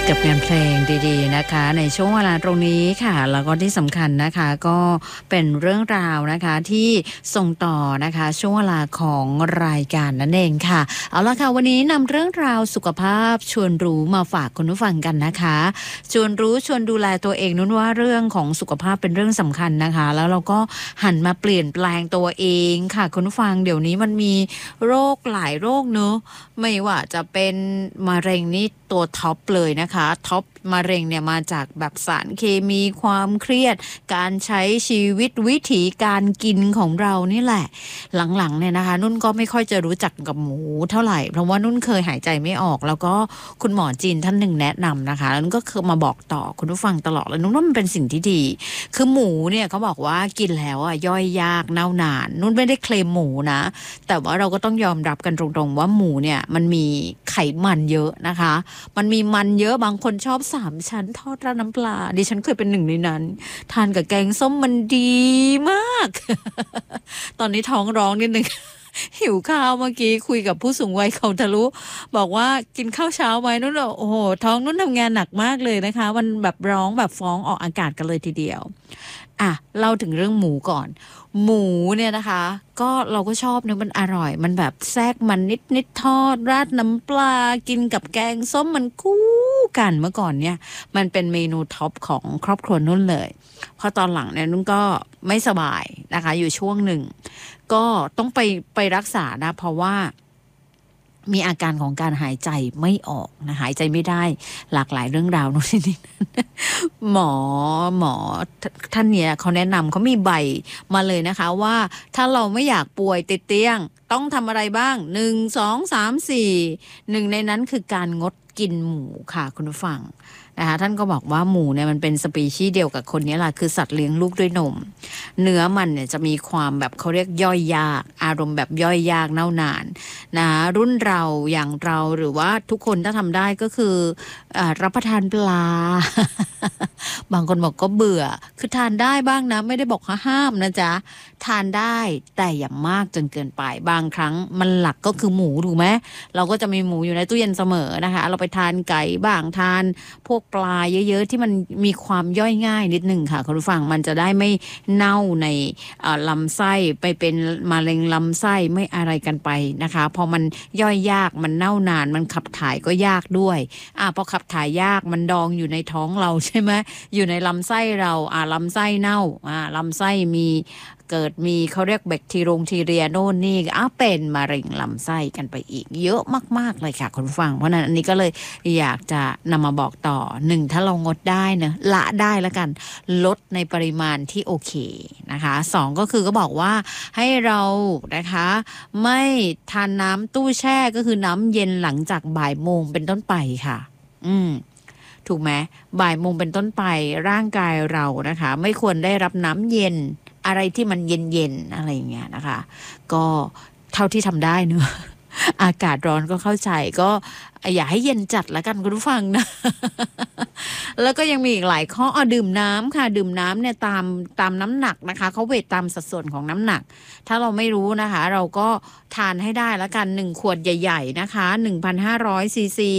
กับงานเพลงดีๆนะคะในช่วงเวลาตรงนี้ค่ะแล้วก็ที่สำคัญนะคะก็เป็นเรื่องราวนะคะที่ส่งต่อนะคะช่วงเวลาของรายการนั่นเองค่ะเอาละค่ะวันนี้นำเรื่องราวสุขภาพชวนรู้มาฝากคุณผู้ฟังกันนะคะชวนรู้ชวนดูแลตัวเองนุ่นว่าเรื่องของสุขภาพเป็นเรื่องสำคัญนะคะแล้วเราก็หันมาเปลี่ยนแปลงตัวเองค่ะคุณผู้ฟังเดี๋ยวนี้มันมีโรคหลายโรคเนอะไม่ว่าจะเป็นมะเร็งนี่ตัวท็อปเลยนะคะท็อปมะเร็งเนี่ยมาจากแบบสารเคมีความเครียดการใช้ชีวิตวิถีการกินของเรานี่แหละหลังๆเนี่ยนะคะนุ่นก็ไม่ค่อยจะรู้จักกับหมูเท่าไหร่เพราะว่านุ่นเคยหายใจไม่ออกแล้วก็คุณหมอจีนท่านหนึ่งแนะนำนะคะแล้วนุ่นก็เคยมาบอกต่อคุณผู้ฟังตลอดแล้วนุ่นว่ามันเป็นสิ่งที่ดีคือหมูเนี่ยเขาบอกว่ากินแล้วอ่ะย่อยยากเน่านานนุ่นไม่ได้เคลมหมูนะแต่ว่าเราก็ต้องยอมรับกันตรงๆว่าหมูเนี่ยมันมีไขมันเยอะนะคะมันมีมันเยอะบางคนชอบ3 ชั้นทอดราดน้ำปลาดิฉันเคยเป็นหนึ่งในนั้นทานกับแกงส้มมันดีมาก ตอนนี้ท้องร้องนิดนึง หิวข้าวเมื่อกี้คุยกับผู้สูงวัยเขาทะลุบอกว่ากินข้าวเช้าไหมนุ่นโอ้โหท้องนุ่นทำงานหนักมากเลยนะคะมันแบบร้องแบบฟ้องออกอากาศกันเลยทีเดียวอ่ะเล่าถึงเรื่องหมูก่อนหมูเนี่ยนะคะก็เราก็ชอบเนื้อมันอร่อยมันแบบแทรกมันนิดทอดราดน้ำปลากินกับแกงส้มมันคู่กันเมื่อก่อนเนี่ยมันเป็นเมนูท็อปของครอบครัวนุ่นเลยพอตอนหลังเนี่ยนุ่นก็ไม่สบายนะคะอยู่ช่วงหนึ่งก็ต้องไปรักษานะเพราะว่ามีอาการของการหายใจไม่ออกนะหายใจไม่ได้หลากหลายเรื่องราวนู่นนี่หมอท่านเนี่ยเขาแนะนำเขามีใบมาเลยนะคะว่าถ้าเราไม่อยากป่วยติดเตียงต้องทำอะไรบ้าง1 2 3 4หนึ่งในนั้นคือการงดกินหมูค่ะคุณผู้ฟังนะคะท่านก็บอกว่าหมูเนี่ยมันเป็นสปีชีส์เดียวกับคนนี้แหละคือสัตว์เลี้ยงลูกด้วยนมเนื้อมันเนี่ยจะมีความแบบเขาเรียกย่อยยากอารมณ์แบบย่อยยากเน่านานนะรุ่นเราอย่างเราหรือว่าทุกคนถ้าทำได้ก็คือรับประทานปลา บางคนบอกก็เบื่อคือทานได้บ้างนะไม่ได้บอกห้ามนะจ๊ะทานได้แต่อย่ามากจนเกินไปบางครั้งมันหลักก็คือหมูถูกไหมเราก็จะมีหมูอยู่ในตู้เย็นเสมอนะคะเราไปทานไก่บ้างทานพวกปลาเยอะๆที่มันมีความย่อยง่ายนิดนึงค่ะคุณผู้ฟังมันจะได้ไม่เน่าในลำไส้ไปเป็นมะเร็งลำไส้ไม่อะไรกันไปนะคะพอมันย่อยยากมันเน่านานมันขับถ่ายก็ยากด้วยพอขับถ่ายยากมันดองอยู่ในท้องเราใช่ไหมอยู่ในลำไส้เราลำไส้เน่าลำไส้เกิดมีเขาเรียกแบคทีเรียโน่นนี่เป็นมะเร็งลำไส้กันไปอีกเยอะมากๆเลยค่ะคุณผู้ฟังเพราะนั้นอันนี้ก็เลยอยากจะนำมาบอกต่อ1ถ้าเรางดได้นะละได้แล้วกันลดในปริมาณที่โอเคนะคะ2ก็คือก็บอกว่าให้เรานะคะไม่ทานน้ำตู้แช่ก็คือน้ำเย็นหลังจากบ่ายโมงเป็นต้นไปค่ะถูกไหมบ่ายโมงเป็นต้นไปร่างกายเรานะคะไม่ควรได้รับน้ำเย็นอะไรที่มันเย็นๆอะไรอย่างเงี้ยนะคะก็เท่าที่ทำได้เนอะ อากาศร้อนก็เข้าใจก็อย่าให้เย็นจัดละกันคุณผู้ฟังนะ แล้วก็ยังมีอีกหลายข้อดื่มน้ำค่ะดื่มน้ำเนี่ยตามน้ำหนักนะคะเขาเวทตามสัดส่วนของน้ำหนักถ้าเราไม่รู้นะคะเราก็ทานให้ได้ละกัน1 ขวดใหญ่ๆนะคะ 1,500 ซีซี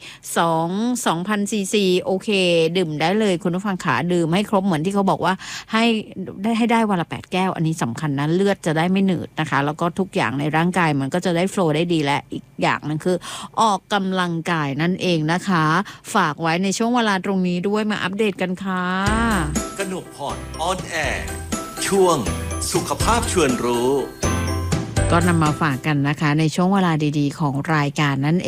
2,000 ซีซีโอเคดื่มได้เลยคุณผู้ฟังขาดื่มให้ครบเหมือนที่เขาบอกว่าให้ได้วันละ8 แก้วอันนี้สำคัญนะเลือดจะได้ไม่หนืดนะคะแล้วก็ทุกอย่างในร่างกายมันก็จะได้โฟลว์ได้ดีและอีกอย่างนึงคือออกกำลังกายนั่นเองนะคะฝากไว้ในช่วงเวลาตรงนี้ด้วยมาอัปเดตกันค่ะกนกพรออนแอร์ช่วงสุขภาพชวนรู้ก็นำมาฝากกันนะคะในช่วงเวลาดีๆของรายการนั้น